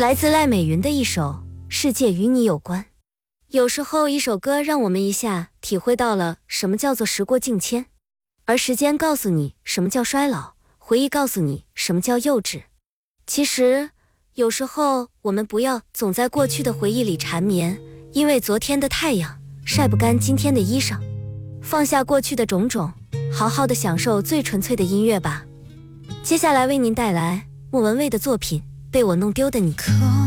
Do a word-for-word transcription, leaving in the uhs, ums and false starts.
来自赖美云的一首《世界与你有关》。有时候一首歌让我们一下体会到了什么叫做时过境迁，而时间告诉你什么叫衰老，回忆告诉你什么叫幼稚。其实有时候我们不要总在过去的回忆里缠绵，因为昨天的太阳晒不干今天的衣裳。放下过去的种种，好好的享受最纯粹的音乐吧。接下来为您带来莫文蔚的作品《被我弄丢的你》。